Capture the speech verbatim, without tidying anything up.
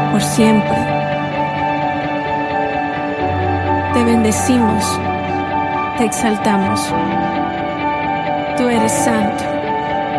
por siempre. Te bendecimos, te exaltamos. Tú eres santo.